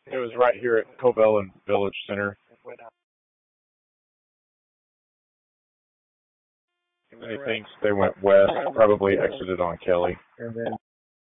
It was right here at Cobell and Village Center. He thinks they went west, probably exited on Kelly.